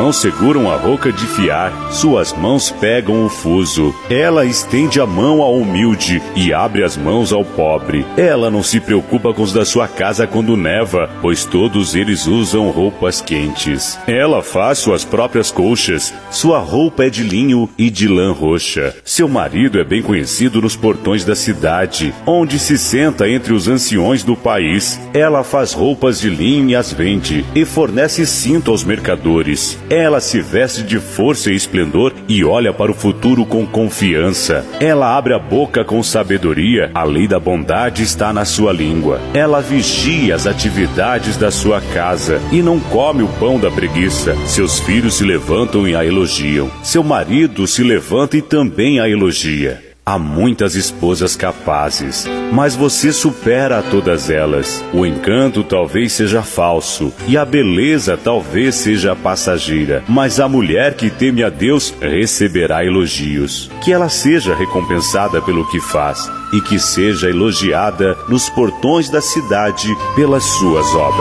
mãos seguram a roca de fiar, suas mãos pegam o fuso. Ela estende a mão ao humilde e abre as mãos ao pobre. Ela não se preocupa com os da sua casa quando neva, pois todos eles usam roupas quentes. Ela faz suas próprias colchas, sua roupa é de linho e de lã roxa. Seu marido é bem conhecido nos portões da cidade, onde se senta entre os anciões do país. Ela faz roupas de linho e as vende, e fornece cinto aos mercadores. Ela se veste de força e esplendor e olha para o futuro com confiança. Ela abre a boca com sabedoria, a lei da bondade está na sua língua. Ela vigia as atividades da sua casa e não come o pão da preguiça. Seus filhos se levantam e a elogiam. Seu marido se levanta e também a elogia. Há muitas esposas capazes, mas você supera a todas elas. O encanto talvez seja falso, e a beleza talvez seja passageira, mas a mulher que teme a Deus receberá elogios. Que ela seja recompensada pelo que faz, e que seja elogiada nos portões da cidade pelas suas obras.